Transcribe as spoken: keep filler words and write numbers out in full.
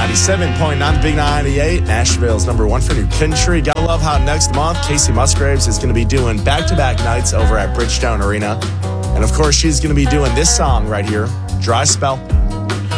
ninety-seven point nine, the Big ninety-eight, Nashville's number one for new country. Gotta love how next month Casey Musgraves is going to be doing back-to-back nights over at Bridgestone Arena. And of course, she's going to be doing this song right here, Dry Spell.